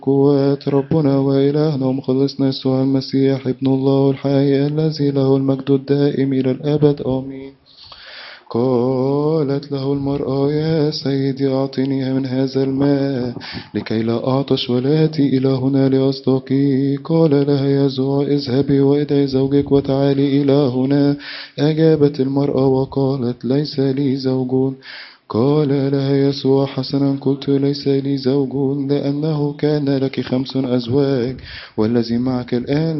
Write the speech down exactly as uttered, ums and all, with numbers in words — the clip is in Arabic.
قوات ربنا وإلهنا ومخلصنا يسوع المسيح ابن الله الحي الذي له المجد الدائم إلى الأبد آمين. قالت له المرأة يا سيدي أعطني من هذا الماء لكي لا أعطش ولاتي إلى هنا لأصدقي. قال لها يسوع اذهبي وادعي زوجك وتعالي إلى هنا. أجابت المرأة وقالت ليس لي زوج. قال لها يسوع حسنا قلت ليس لي زوج لأنه كان لك خمس أزواج والذي معك الآن